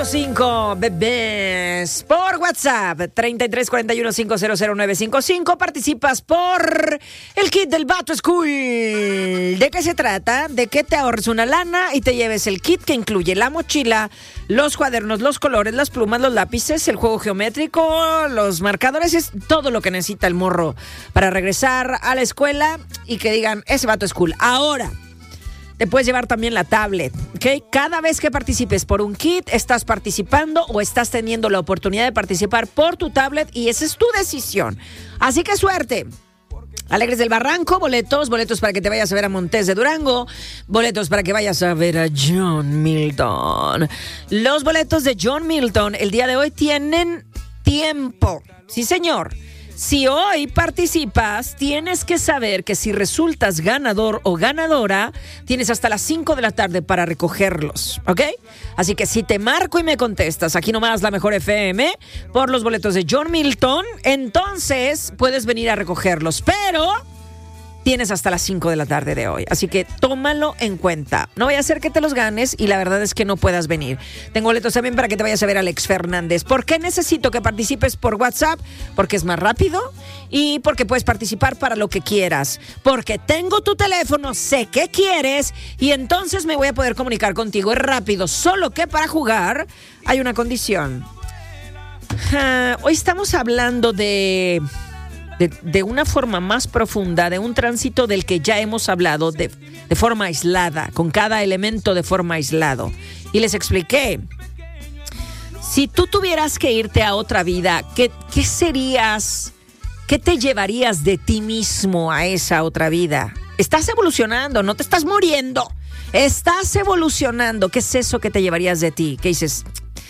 955, bebés. Por WhatsApp, 3341500955. Participas por el kit del Back School. ¿De qué se trata? De que te ahorres una lana y te lleves el kit que incluye la mochila, los cuadernos, los colores, las plumas, los lápices, el juego geométrico, los marcadores. Es todo lo que necesita el morro para regresar a la escuela y que digan, ese Back School. Ahora, te puedes llevar también la tablet, ¿ok? Cada vez que participes por un kit, estás participando o estás teniendo la oportunidad de participar por tu tablet y esa es tu decisión. Así que suerte. Alegres del Barranco, boletos para que te vayas a ver a Montes de Durango, boletos para que vayas a ver a John Milton. Los boletos de John Milton el día de hoy tienen tiempo. Sí, señor. Si hoy participas, tienes que saber que si resultas ganador o ganadora, tienes hasta las 5 de la tarde para recogerlos, ¿ok? Así que si te marco y me contestas, aquí nomás la mejor FM, por los boletos de John Milton, entonces puedes venir a recogerlos, pero tienes hasta las 5 de la tarde de hoy. Así que tómalo en cuenta. No vaya a ser que te los ganes y la verdad es que no puedas venir. Tengo boletos también para que te vayas a ver a Alex Fernández. ¿Por qué necesito que participes por WhatsApp? Porque es más rápido y porque puedes participar para lo que quieras. Porque tengo tu teléfono, sé qué quieres y entonces me voy a poder comunicar contigo. Es rápido, solo que para jugar hay una condición. Hoy estamos hablando de una forma más profunda, de un tránsito del que ya hemos hablado de forma aislada, con cada elemento de forma aislado. Y les expliqué, si tú tuvieras que irte a otra vida, ¿qué serías? ¿Qué te llevarías de ti mismo a esa otra vida? Estás evolucionando, no te estás muriendo. Estás evolucionando. ¿Qué es eso que te llevarías de ti? ¿Qué dices?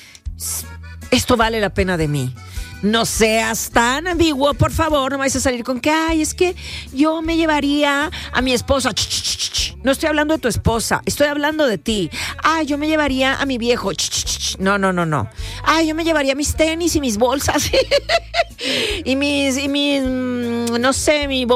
Esto vale la pena de mí. No seas tan ambiguo, por favor. No vayas a salir con que, ay, es que yo me llevaría a mi esposa. No estoy hablando de tu esposa, estoy hablando de ti. Ay, yo me llevaría a mi viejo. No. Ay, yo me llevaría mis tenis y mis bolsas. y mis, no sé, mi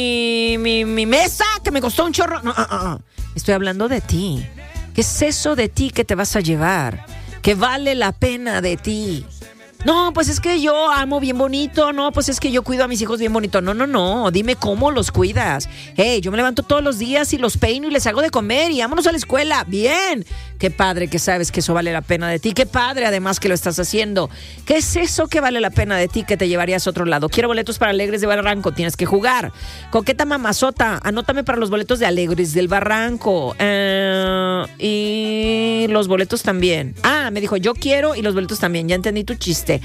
mesa que me costó un chorro. No. Estoy hablando de ti. ¿Qué es eso de ti que te vas a llevar? Que vale la pena de ti. No, pues es que yo amo bien bonito. No, pues es que yo cuido a mis hijos bien bonito. No. Dime cómo los cuidas. Hey, yo me levanto todos los días y los peino y les hago de comer y vámonos a la escuela. Bien. Qué padre que sabes que eso vale la pena de ti. Qué padre además que lo estás haciendo. ¿Qué es eso que vale la pena de ti que te llevarías a otro lado? Quiero boletos para Alegres del Barranco. Tienes que jugar. Coqueta mamazota, anótame para los boletos de Alegres del Barranco. Y los boletos también. Me dijo yo quiero y los boletos también. Ya entendí tu chiste.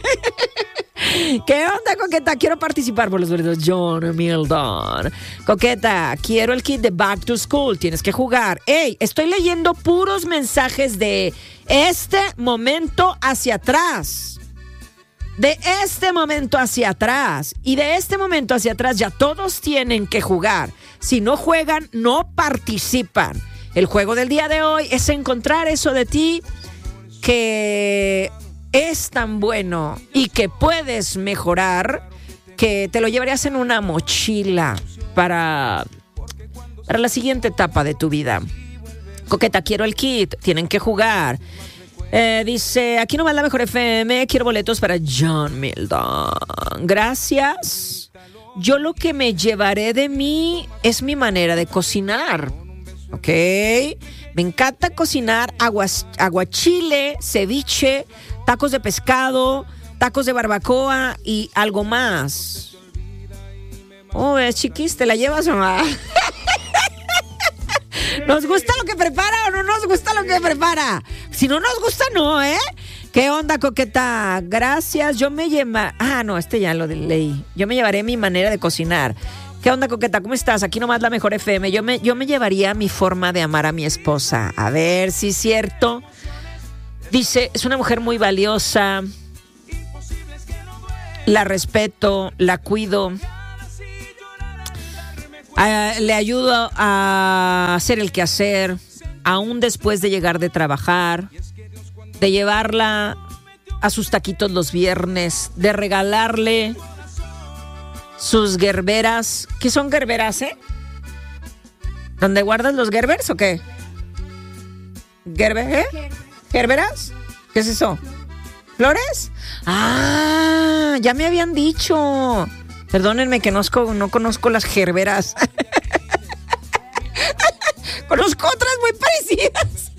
¿Qué onda, Coqueta? Quiero participar por los boletos John Milton. Coqueta, quiero el kit de Back to School. Tienes que jugar. Ey, estoy leyendo puros mensajes de este momento hacia atrás. De este momento hacia atrás. Y de este momento hacia atrás ya todos tienen que jugar. Si no juegan, no participan. El juego del día de hoy es encontrar eso de ti que es tan bueno y que puedes mejorar que te lo llevarías en una mochila para la siguiente etapa de tu vida. Coqueta, quiero el kit, tienen que jugar. Dice, aquí no va la mejor FM, quiero boletos para John Milton. Gracias. Yo lo que me llevaré de mí es mi manera de cocinar. ¿Ok? Me encanta cocinar aguachile, ceviche, tacos de pescado, tacos de barbacoa y algo más. Oh, es chiquis, ¿te la llevas o no? ¿Nos gusta lo que prepara o no nos gusta lo que prepara? Si no nos gusta, no, ¿eh? ¿Qué onda, Coqueta? Gracias, yo me llevaré... no, este ya lo leí. Yo me llevaré mi manera de cocinar. ¿Qué onda, Coqueta? ¿Cómo estás? Aquí nomás la mejor FM. Yo me llevaría mi forma de amar a mi esposa. A ver si es cierto. Dice, es una mujer muy valiosa. La respeto, la cuido. Le ayudo a hacer el quehacer, aún después de llegar de trabajar, de llevarla a sus taquitos los viernes, de regalarle sus gerberas. ¿Qué son gerberas, ¿Dónde guardas los gerbers o qué? ¿Gerberas? ¿Qué es eso? ¿Flores? Ah, ya me habían dicho. Perdónenme que no conozco las gerberas. Conozco otras muy parecidas.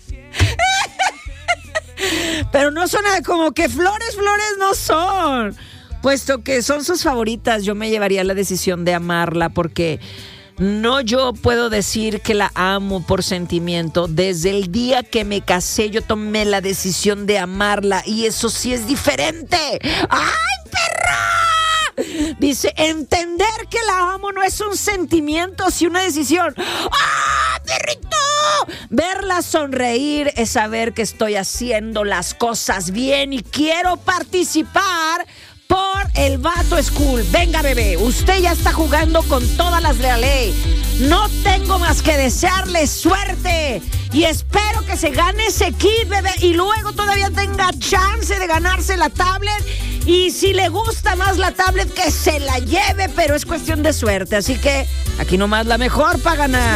Pero no son como que flores no son. Puesto que son sus favoritas, yo me llevaría la decisión de amarla porque no yo puedo decir que la amo por sentimiento. Desde el día que me casé yo tomé la decisión de amarla y eso sí es diferente. ¡Ay, perra! Dice, entender que la amo no es un sentimiento, sino una decisión. ¡Ah, perrito! Verla sonreír es saber que estoy haciendo las cosas bien y quiero participar por el Vato School. Venga, bebé, usted ya está jugando con todas las de la ley. No tengo más que desearle suerte y espero que se gane ese kit, bebé, y luego todavía tenga chance de ganarse la tablet. Y si le gusta más la tablet, que se la lleve, pero es cuestión de suerte. Así que aquí nomás la mejor para ganar.